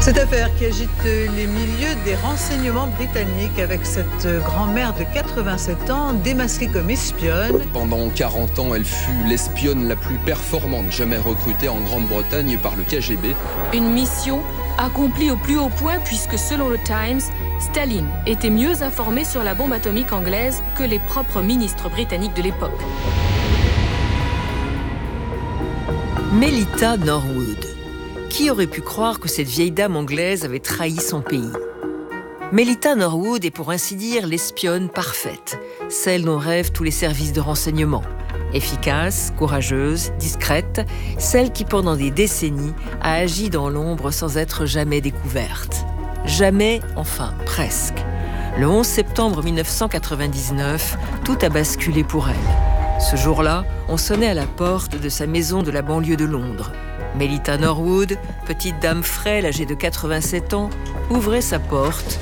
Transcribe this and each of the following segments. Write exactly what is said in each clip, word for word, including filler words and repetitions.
Cette affaire qui agite les milieux des renseignements britanniques avec cette grand-mère de quatre-vingt-sept ans démasquée comme espionne. Pendant quarante ans, elle fut l'espionne la plus performante jamais recrutée en Grande-Bretagne par le K G B. Une mission accomplie au plus haut point puisque selon le Times, Staline était mieux informé sur la bombe atomique anglaise que les propres ministres britanniques de l'époque. Melita Norwood. Qui aurait pu croire que cette vieille dame anglaise avait trahi son pays? Melita Norwood est pour ainsi dire l'espionne parfaite, celle dont rêvent tous les services de renseignement. Efficace, courageuse, discrète, celle qui pendant des décennies a agi dans l'ombre sans être jamais découverte. Jamais, enfin presque. Le onze septembre mille neuf cent quatre-vingt-dix-neuf, tout a basculé pour elle. Ce jour-là, on sonnait à la porte de sa maison de la banlieue de Londres. Melita Norwood, petite dame frêle âgée de quatre-vingt-sept ans, ouvrait sa porte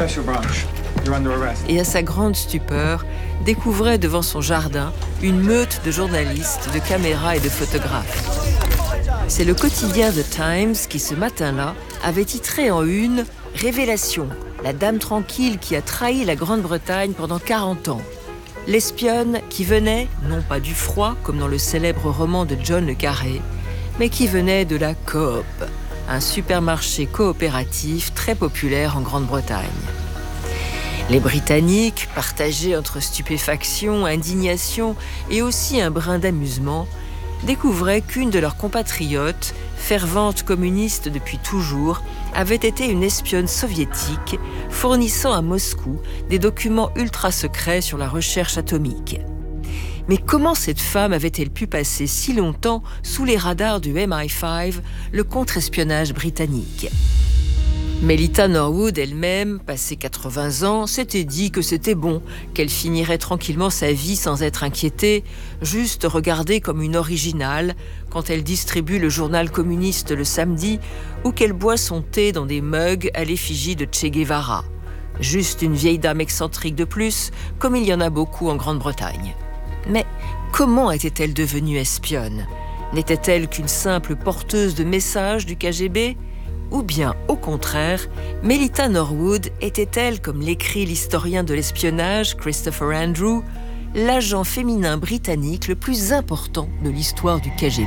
et à sa grande stupeur, découvrait devant son jardin une meute de journalistes, de caméras et de photographes. C'est le quotidien The Times qui, ce matin-là, avait titré en une « Révélation, la dame tranquille qui a trahi la Grande-Bretagne pendant quarante ans ». L'espionne qui venait, non pas du froid, comme dans le célèbre roman de John le Carré, mais qui venait de la Coop, un supermarché coopératif très populaire en Grande-Bretagne. Les Britanniques, partagés entre stupéfaction, indignation et aussi un brin d'amusement, découvraient qu'une de leurs compatriotes, fervente communiste depuis toujours, avait été une espionne soviétique fournissant à Moscou des documents ultra secrets sur la recherche atomique. Mais comment cette femme avait-elle pu passer si longtemps sous les radars du M I cinq, le contre-espionnage britannique? Melita Norwood elle-même, passé quatre-vingts ans, s'était dit que c'était bon, qu'elle finirait tranquillement sa vie sans être inquiétée, juste regardée comme une originale quand elle distribue le journal communiste le samedi ou qu'elle boit son thé dans des mugs à l'effigie de Che Guevara. Juste une vieille dame excentrique de plus, comme il y en a beaucoup en Grande-Bretagne. Mais comment était-elle devenue espionne? N'était-elle qu'une simple porteuse de messages du K G B? Ou bien, au contraire, Melita Norwood était-elle, comme l'écrit l'historien de l'espionnage Christopher Andrew, l'agent féminin britannique le plus important de l'histoire du K G B?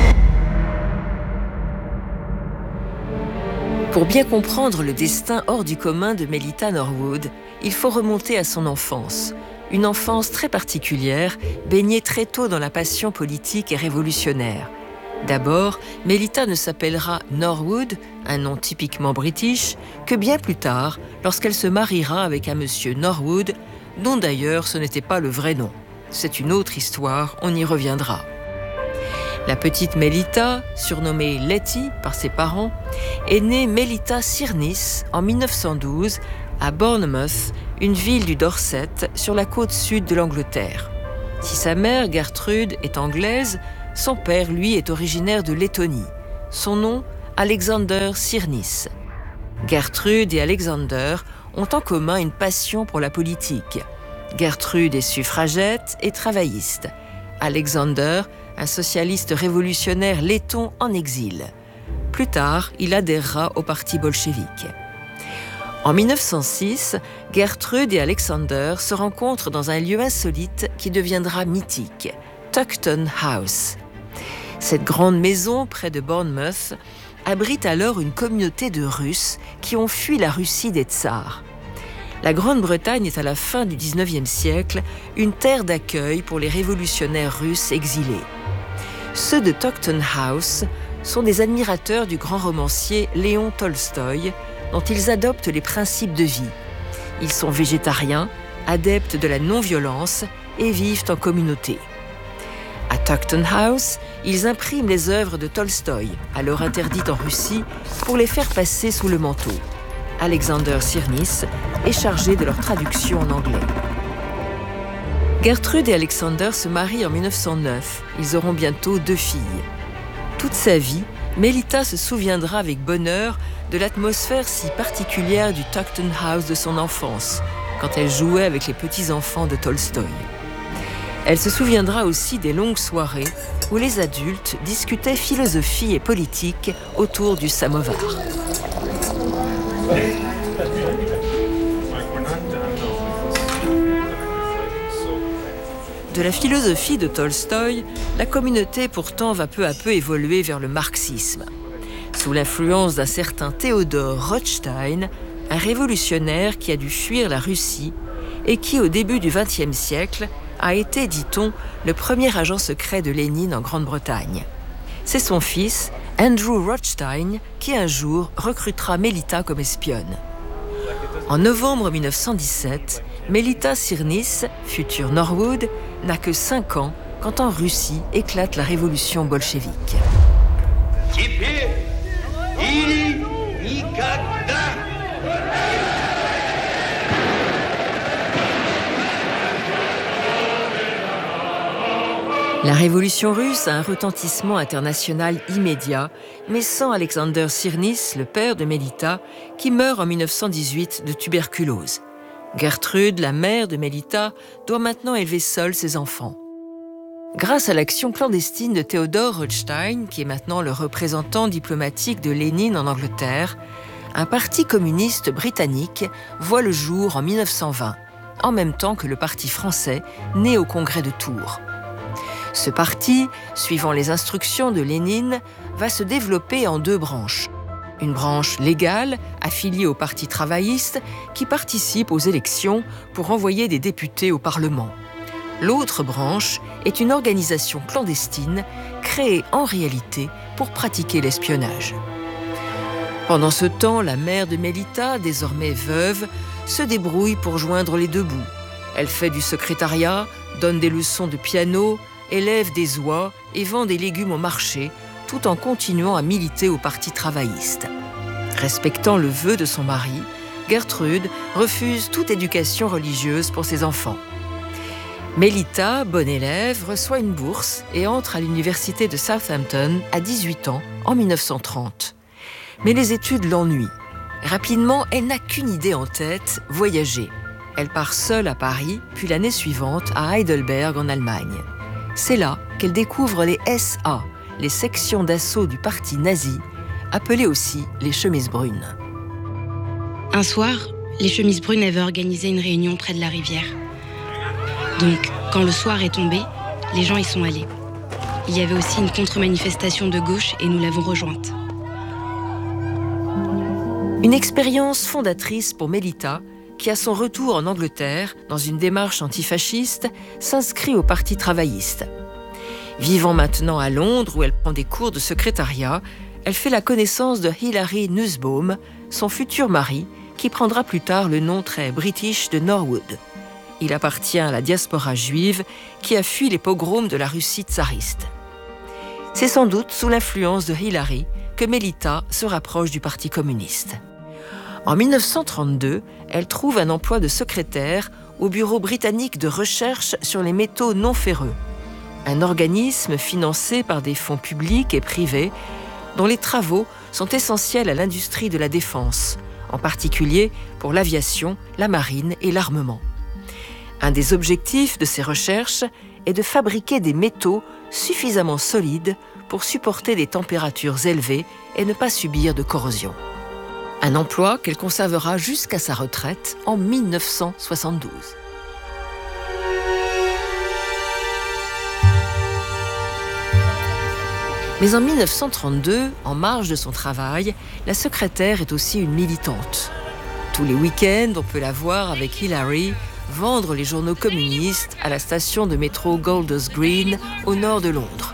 Pour bien comprendre le destin hors du commun de Melita Norwood, il faut remonter à son enfance. Une enfance très particulière, baignée très tôt dans la passion politique et révolutionnaire. D'abord, Melita ne s'appellera Norwood, un nom typiquement british, que bien plus tard, lorsqu'elle se mariera avec un monsieur Norwood, dont d'ailleurs ce n'était pas le vrai nom. C'est une autre histoire, on y reviendra. La petite Melita, surnommée Letty par ses parents, est née Melita Sirnis en mille neuf cent douze à Bournemouth, une ville du Dorset sur la côte sud de l'Angleterre. Si sa mère, Gertrude, est anglaise, son père, lui, est originaire de Lettonie. Son nom, Alexander Sirnis. Gertrude et Alexander ont en commun une passion pour la politique. Gertrude est suffragette et travailliste. Alexander, un socialiste révolutionnaire letton en exil. Plus tard, il adhérera au parti bolchevique. En mille neuf cent six, Gertrude et Alexander se rencontrent dans un lieu insolite qui deviendra mythique, Tuckton House. Cette grande maison près de Bournemouth abrite alors une communauté de Russes qui ont fui la Russie des tsars. La Grande-Bretagne est à la fin du dix-neuvième siècle une terre d'accueil pour les révolutionnaires russes exilés. Ceux de Tuckton House sont des admirateurs du grand romancier Léon Tolstoï, dont ils adoptent les principes de vie. Ils sont végétariens, adeptes de la non-violence et vivent en communauté. À Tuckton House, ils impriment les œuvres de Tolstoï, alors interdites en Russie, pour les faire passer sous le manteau. Alexander Sirnis est chargé de leur traduction en anglais. Gertrude et Alexander se marient en mille neuf cent neuf. Ils auront bientôt deux filles. Toute sa vie, Melita se souviendra avec bonheur de l'atmosphère si particulière du Tuckton House de son enfance, quand elle jouait avec les petits-enfants de Tolstoï. Elle se souviendra aussi des longues soirées où les adultes discutaient philosophie et politique autour du samovar. De la philosophie de Tolstoï, la communauté pourtant va peu à peu évoluer vers le marxisme. Sous l'influence d'un certain Théodore Rothstein, un révolutionnaire qui a dû fuir la Russie et qui, au début du vingtième siècle, a été, dit-on, le premier agent secret de Lénine en Grande-Bretagne. C'est son fils, Andrew Rothstein, qui un jour recrutera Melita comme espionne. En novembre mille neuf cent dix-sept, Melita Černis, future Norwood, n'a que cinq ans quand en Russie éclate la révolution bolchevique. La révolution russe a un retentissement international immédiat, mais sans Alexander Černis, le père de Melita, qui meurt en mille neuf cent dix-huit de tuberculose. Gertrude, la mère de Melita, doit maintenant élever seule ses enfants. Grâce à l'action clandestine de Théodore Rothstein, qui est maintenant le représentant diplomatique de Lénine en Angleterre, un parti communiste britannique voit le jour en mille neuf cent vingt, en même temps que le parti français, né au congrès de Tours. Ce parti, suivant les instructions de Lénine, va se développer en deux branches. Une branche légale, affiliée au Parti travailliste, qui participe aux élections pour envoyer des députés au Parlement. L'autre branche est une organisation clandestine, créée en réalité pour pratiquer l'espionnage. Pendant ce temps, la mère de Melita, désormais veuve, se débrouille pour joindre les deux bouts. Elle fait du secrétariat, donne des leçons de piano, élève des oies et vend des légumes au marché, tout en continuant à militer au Parti travailliste. Respectant le vœu de son mari, Gertrude refuse toute éducation religieuse pour ses enfants. Melita, bonne élève, reçoit une bourse et entre à l'université de Southampton à dix-huit ans, en mille neuf cent trente. Mais les études l'ennuient. Rapidement, elle n'a qu'une idée en tête, voyager. Elle part seule à Paris, puis l'année suivante à Heidelberg en Allemagne. C'est là qu'elle découvre les S A, les sections d'assaut du parti nazi, appelées aussi les chemises brunes. Un soir, les chemises brunes avaient organisé une réunion près de la rivière. Donc, quand le soir est tombé, les gens y sont allés. Il y avait aussi une contre-manifestation de gauche et nous l'avons rejointe. Une expérience fondatrice pour Melita, qui à son retour en Angleterre, dans une démarche antifasciste, s'inscrit au Parti travailliste. Vivant maintenant à Londres, où elle prend des cours de secrétariat, elle fait la connaissance de Hilary Nussbaum, son futur mari, qui prendra plus tard le nom très british de Norwood. Il appartient à la diaspora juive qui a fui les pogroms de la Russie tsariste. C'est sans doute sous l'influence de Hilary que Melita se rapproche du Parti communiste. En mille neuf cent trente-deux, elle trouve un emploi de secrétaire au Bureau britannique de recherche sur les métaux non ferreux, un organisme financé par des fonds publics et privés dont les travaux sont essentiels à l'industrie de la défense, en particulier pour l'aviation, la marine et l'armement. Un des objectifs de ces recherches est de fabriquer des métaux suffisamment solides pour supporter des températures élevées et ne pas subir de corrosion. Un emploi qu'elle conservera jusqu'à sa retraite en mille neuf cent soixante-douze. Mais en mille neuf cent trente-deux, en marge de son travail, la secrétaire est aussi une militante. Tous les week-ends, on peut la voir avec Hilary vendre les journaux communistes à la station de métro Golders Green, au nord de Londres.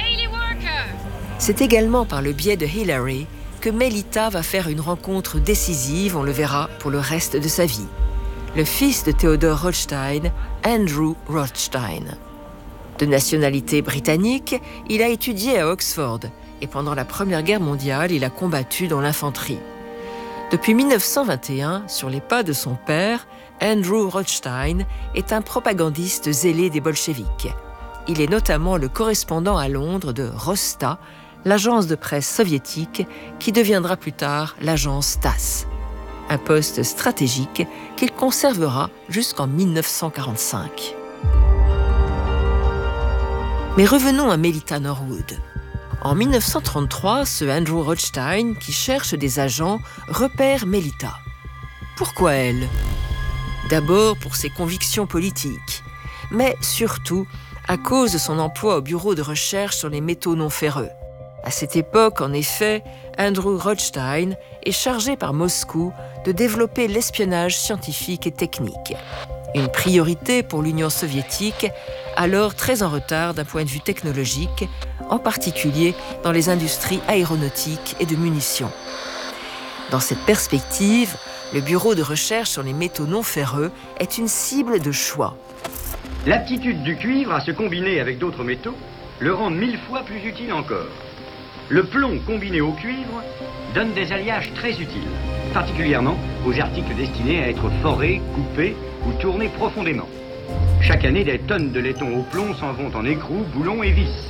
C'est également par le biais de Hilary que Melita va faire une rencontre décisive, on le verra, pour le reste de sa vie. Le fils de Théodore Rothstein, Andrew Rothstein. De nationalité britannique, il a étudié à Oxford et pendant la Première Guerre mondiale, il a combattu dans l'infanterie. Depuis mille neuf cent vingt et un, sur les pas de son père, Andrew Rothstein est un propagandiste zélé des bolcheviks. Il est notamment le correspondant à Londres de Rosta, l'agence de presse soviétique qui deviendra plus tard l'agence Tass. Un poste stratégique qu'il conservera jusqu'en mille neuf cent quarante-cinq. Mais revenons à Melita Norwood. En dix-neuf cent trente-trois, ce Andrew Rothstein, qui cherche des agents, repère Melita. Pourquoi elle ? D'abord pour ses convictions politiques, mais surtout à cause de son emploi au bureau de recherche sur les métaux non ferreux. À cette époque, en effet, Andrew Rothstein est chargé par Moscou de développer l'espionnage scientifique et technique. Une priorité pour l'Union soviétique, alors très en retard d'un point de vue technologique, en particulier dans les industries aéronautiques et de munitions. Dans cette perspective, le bureau de recherche sur les métaux non ferreux est une cible de choix. L'aptitude du cuivre à se combiner avec d'autres métaux le rend mille fois plus utile encore. Le plomb combiné au cuivre donne des alliages très utiles, particulièrement aux articles destinés à être forés, coupés ou tournés profondément. Chaque année, des tonnes de laiton au plomb s'en vont en écrous, boulons et vis.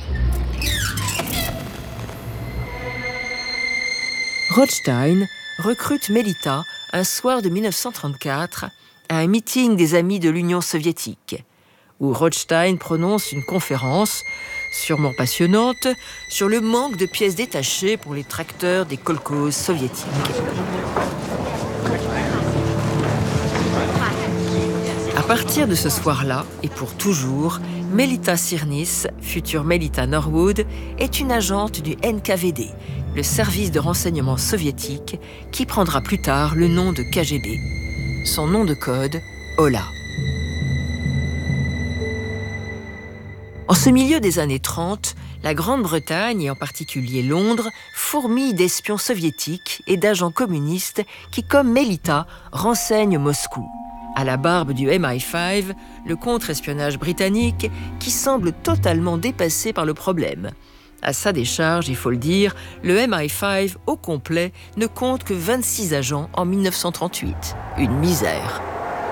Rothstein recrute Melita un soir de dix-neuf cent trente-quatre à un meeting des amis de l'Union soviétique, où Rothstein prononce une conférence, sûrement passionnante, sur le manque de pièces détachées pour les tracteurs des kolkhozes soviétiques. À partir de ce soir-là, et pour toujours, Melita Sirnis, future Melita Norwood, est une agente du N K V D, le service de renseignement soviétique, qui prendra plus tard le nom de K G B. Son nom de code, Ola. En ce milieu des années trente, la Grande-Bretagne, et en particulier Londres, fourmille d'espions soviétiques et d'agents communistes qui, comme Melita, renseignent Moscou. À la barbe du M I cinq, le contre-espionnage britannique qui semble totalement dépassé par le problème. À sa décharge, il faut le dire, le M I cinq au complet ne compte que vingt-six agents en dix-neuf cent trente-huit. Une misère.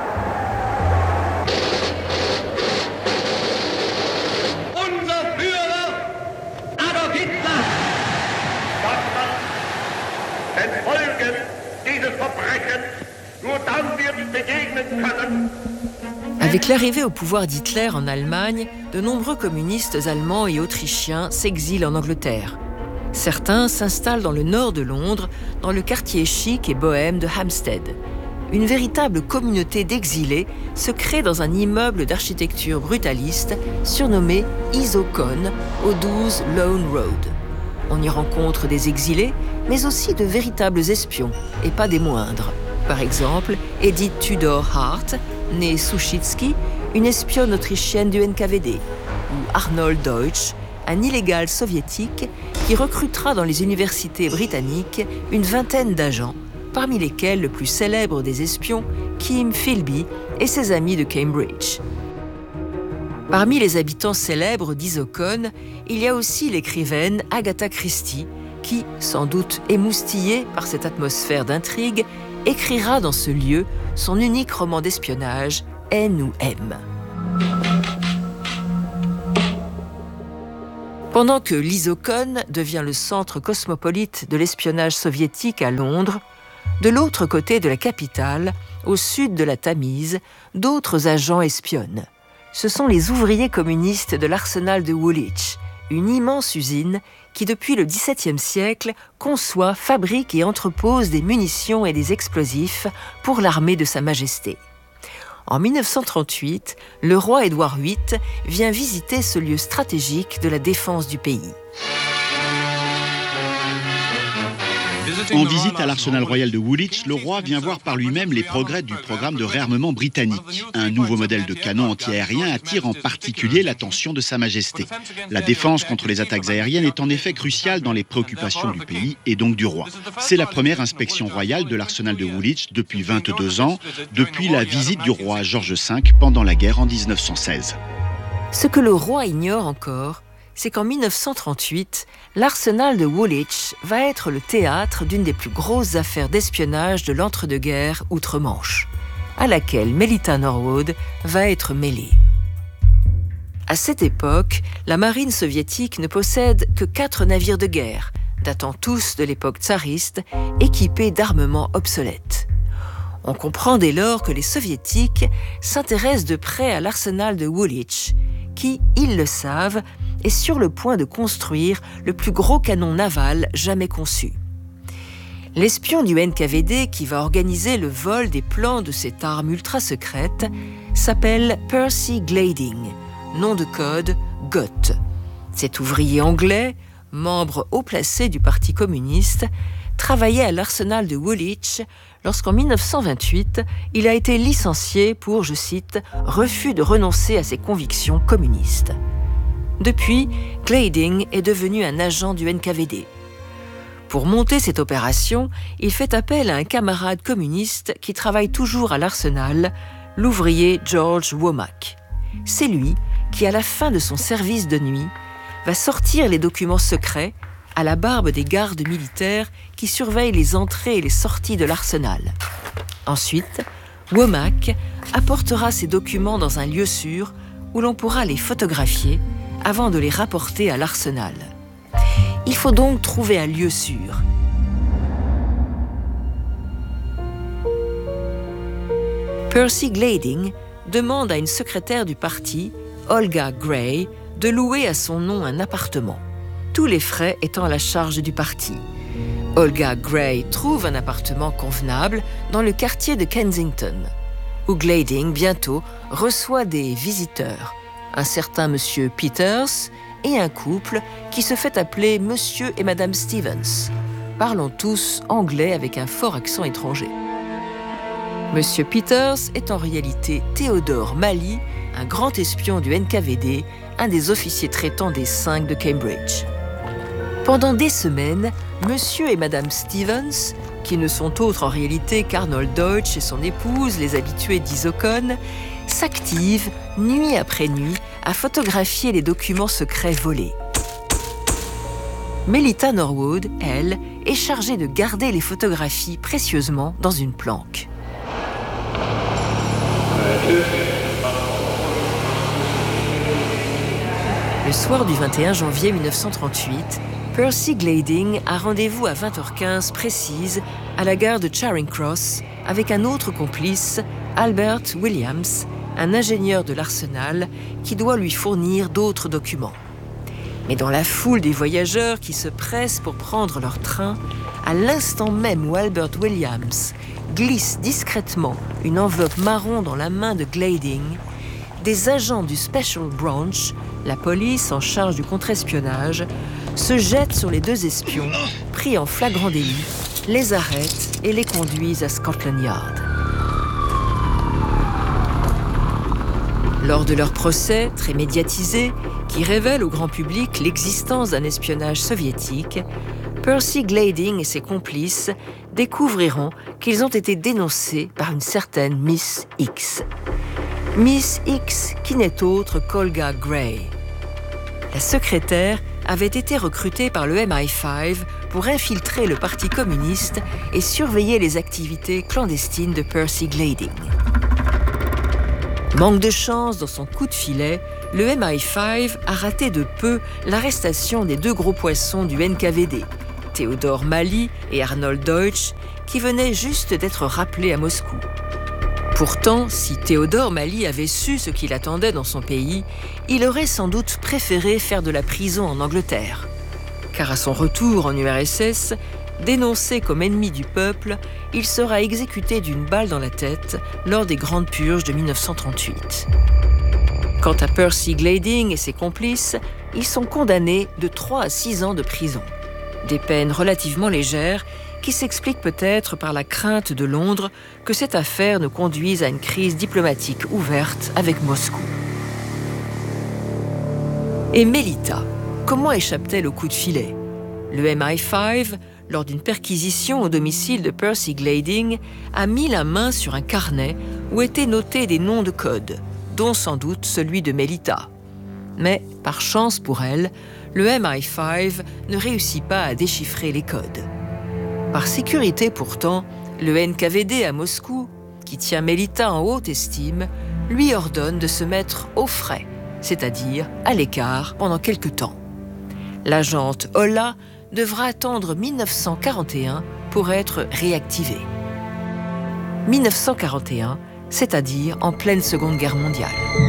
Avec l'arrivée au pouvoir d'Hitler en Allemagne, de nombreux communistes allemands et autrichiens s'exilent en Angleterre. Certains s'installent dans le nord de Londres, dans le quartier chic et bohème de Hampstead. Une véritable communauté d'exilés se crée dans un immeuble d'architecture brutaliste surnommé Isokon, au douze Lone Road. On y rencontre des exilés, mais aussi de véritables espions, et pas des moindres. Par exemple, Edith Tudor Hart, née Souchitsky, une espionne autrichienne du N K V D, ou Arnold Deutsch, un illégal soviétique qui recrutera dans les universités britanniques une vingtaine d'agents, parmi lesquels le plus célèbre des espions, Kim Philby et ses amis de Cambridge. Parmi les habitants célèbres d'Isokon, il y a aussi l'écrivaine Agatha Christie, qui, sans doute émoustillée par cette atmosphère d'intrigue, écrira dans ce lieu son unique roman d'espionnage, N ou M. Pendant que l'Isokon devient le centre cosmopolite de l'espionnage soviétique à Londres, de l'autre côté de la capitale, au sud de la Tamise, d'autres agents espionnent. Ce sont les ouvriers communistes de l'arsenal de Woolwich, une immense usine qui, depuis le dix-septième siècle, conçoit, fabrique et entrepose des munitions et des explosifs pour l'armée de Sa Majesté. En dix-neuf cent trente-huit, le roi Édouard huit vient visiter ce lieu stratégique de la défense du pays. En visite à l'arsenal royal de Woolwich, le roi vient voir par lui-même les progrès du programme de réarmement britannique. Un nouveau modèle de canon anti-aérien attire en particulier l'attention de Sa Majesté. La défense contre les attaques aériennes est en effet cruciale dans les préoccupations du pays et donc du roi. C'est la première inspection royale de l'arsenal de Woolwich depuis vingt-deux ans, depuis la visite du roi George cinq pendant la guerre en dix-neuf cent seize. Ce que le roi ignore encore, c'est qu'en dix-neuf cent trente-huit, l'arsenal de Woolwich va être le théâtre d'une des plus grosses affaires d'espionnage de l'entre-deux-guerres outre-Manche, à laquelle Melita Norwood va être mêlée. À cette époque, la marine soviétique ne possède que quatre navires de guerre, datant tous de l'époque tsariste, équipés d'armements obsolètes. On comprend dès lors que les soviétiques s'intéressent de près à l'arsenal de Woolwich, qui, ils le savent, est sur le point de construire le plus gros canon naval jamais conçu. L'espion du N K V D qui va organiser le vol des plans de cette arme ultra-secrète s'appelle Percy Glading, nom de code G O T. Cet ouvrier anglais, membre haut placé du Parti communiste, travaillait à l'arsenal de Woolwich lorsqu'en mille neuf cent vingt-huit, il a été licencié pour, je cite, « refus de renoncer à ses convictions communistes ». Depuis, Glading est devenu un agent du N K V D. Pour monter cette opération, il fait appel à un camarade communiste qui travaille toujours à l'arsenal, l'ouvrier George Womack. C'est lui qui, à la fin de son service de nuit, va sortir les documents secrets à la barbe des gardes militaires qui surveillent les entrées et les sorties de l'arsenal. Ensuite, Womack apportera ces documents dans un lieu sûr où l'on pourra les photographier avant de les rapporter à l'arsenal. Il faut donc trouver un lieu sûr. Percy Glading demande à une secrétaire du parti, Olga Gray, de louer à son nom un appartement, tous les frais étant à la charge du parti. Olga Gray trouve un appartement convenable dans le quartier de Kensington, où Glading bientôt reçoit des visiteurs, un certain monsieur Peters et un couple qui se fait appeler Monsieur et Madame Stevens, parlant tous anglais avec un fort accent étranger. Monsieur Peters est en réalité Theodore Malley, un grand espion du N K V D, un des officiers traitants des cinq de Cambridge. Pendant des semaines, Monsieur et Madame Stevens, qui ne sont autres en réalité qu'Arnold Deutsch et son épouse, les habitués d'Isokon, s'activent nuit après nuit à photographier les documents secrets volés. Melita Norwood, elle, est chargée de garder les photographies précieusement dans une planque. Le soir du vingt et un janvier mille neuf cent trente-huit, Percy Glading a rendez-vous à vingt heures quinze précise à la gare de Charing Cross avec un autre complice, Albert Williams, un ingénieur de l'arsenal qui doit lui fournir d'autres documents. Mais dans la foule des voyageurs qui se pressent pour prendre leur train, à l'instant même où Albert Williams glisse discrètement une enveloppe marron dans la main de Glading, des agents du Special Branch, la police en charge du contre-espionnage, se jettent sur les deux espions, pris en flagrant délit, les arrêtent et les conduisent à Scotland Yard. Lors de leur procès, très médiatisé, qui révèle au grand public l'existence d'un espionnage soviétique, Percy Glading et ses complices découvriront qu'ils ont été dénoncés par une certaine Miss X. Miss X qui n'est autre qu'Olga Gray. La secrétaire avait été recrutée par le M I cinq pour infiltrer le Parti communiste et surveiller les activités clandestines de Percy Glading. Manque de chance dans son coup de filet, le M I cinq a raté de peu l'arrestation des deux gros poissons du N K V D, Theodore Malley et Arnold Deutsch, qui venaient juste d'être rappelés à Moscou. Pourtant, si Theodore Malley avait su ce qu'il attendait dans son pays, il aurait sans doute préféré faire de la prison en Angleterre. Car à son retour en U R S S, dénoncé comme ennemi du peuple, il sera exécuté d'une balle dans la tête lors des grandes purges de mille neuf cent trente-huit. Quant à Percy Glading et ses complices, ils sont condamnés de trois à six ans de prison. Des peines relativement légères qui s'expliquent peut-être par la crainte de Londres que cette affaire ne conduise à une crise diplomatique ouverte avec Moscou. Et Melita, comment échappe-t-elle au coup de filet ? Le M I cinq, lors d'une perquisition au domicile de Percy Glading, a mis la main sur un carnet où étaient notés des noms de code, dont sans doute celui de Melita. Mais, par chance pour elle, le M I cinq ne réussit pas à déchiffrer les codes. Par sécurité pourtant, le N K V D à Moscou, qui tient Melita en haute estime, lui ordonne de se mettre au frais, c'est-à-dire à l'écart pendant quelque temps. L'agente Ola devra attendre mille neuf cent quarante et un pour être réactivée. mille neuf cent quarante et un, c'est-à-dire en pleine Seconde Guerre mondiale.